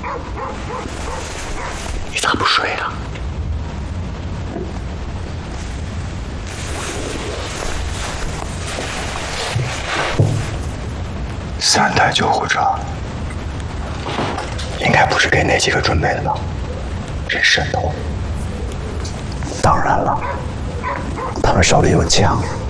你咋不睡啊？3台救护车，应该不是给那几个准备的吧？真瘆得慌。当然了，他们手里有枪。